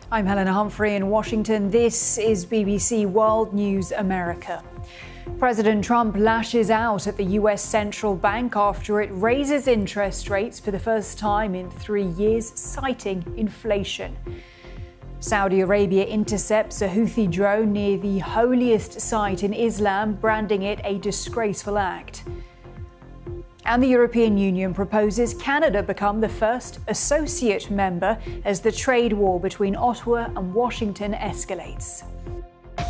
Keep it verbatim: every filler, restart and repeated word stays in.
I'm Helena Humphrey in Washington. This is B B C World News America. President Trump lashes out at the U S central bank after it raises interest rates for the first time in three years, citing inflation. Saudi Arabia intercepts a Houthi drone near the holiest site in Islam, branding it a disgraceful act. And the European Union proposes Canada become the first associate member as the trade war between Ottawa and Washington escalates.